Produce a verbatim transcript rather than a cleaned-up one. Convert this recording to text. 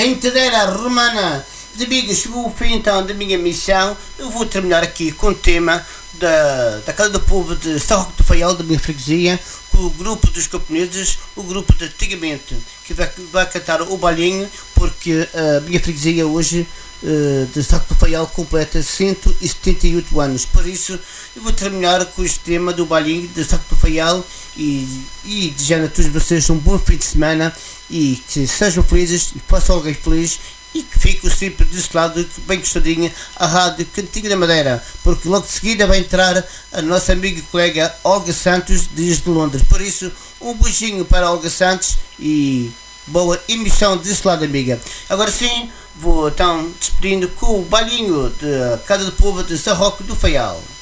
Quem te dera romana. De amiga, chegou o fim então da minha missão. Eu vou terminar aqui com o tema da, da Casa do Povo de São Roque do Faial, da minha freguesia, com o grupo dos camponeses, o grupo de antigamente, que vai, vai cantar o balinho, porque a minha freguesia hoje uh, de São Roque do Faial completa cento e setenta e oito anos. Por isso, eu vou terminar com este tema do balinho de São Roque do Faial e, e desejando a todos vocês um bom fim de semana e que sejam felizes e façam alguém feliz. E que fico sempre desse lado, bem gostadinha, a Rádio Cantinho da Madeira, porque logo de seguida vai entrar a nossa amiga e colega Olga Santos, desde Londres. Por isso, um beijinho para a Olga Santos e boa emissão desse lado, amiga. Agora sim, vou então despedindo com o balinho da Casa do Povo de São Roque do Faial.